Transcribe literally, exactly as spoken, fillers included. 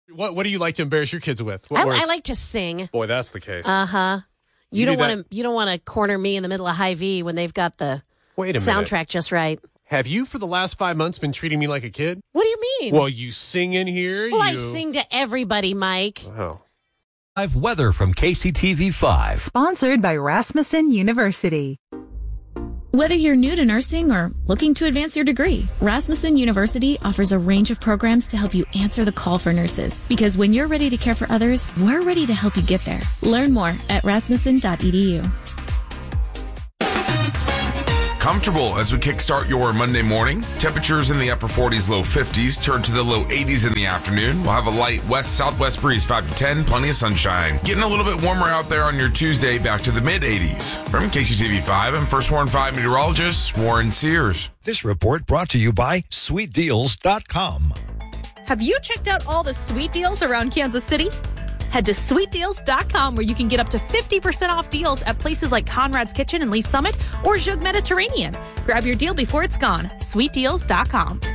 What What do you like to embarrass your kids with? What I, words? I like to sing. Boy, that's the case. Uh huh. You, You don't do that- want to. You don't want to corner me in the middle of High V when they've got the Wait a soundtrack minute. just right. Have you, for the last five months, been treating me like a kid? What do you mean? Well, you sing in here. Well, you... I sing to everybody, Mike. Oh. Live weather from K C T V five. Sponsored by Rasmussen University. Whether you're new to nursing or looking to advance your degree, Rasmussen University offers a range of programs to help you answer the call for nurses. Because when you're ready to care for others, we're ready to help you get there. Learn more at rasmussen dot e d u. Comfortable as we kickstart your Monday morning. Temperatures in the upper forties, low fifties. Turn to the low eighties in the afternoon. We'll have a light west-southwest breeze, five to ten. Plenty of sunshine. Getting a little bit warmer out there on your Tuesday, back to the mid-eighties. From K C T V five, I'm First Warren five meteorologist Warren Sears. This report brought to you by sweet deals dot com. Have you checked out all the sweet deals around Kansas City? Head to sweet deals dot com where you can get up to fifty percent off deals at places like Conrad's Kitchen in Lee Summit or Jug Mediterranean. Grab your deal before it's gone. sweet deals dot com.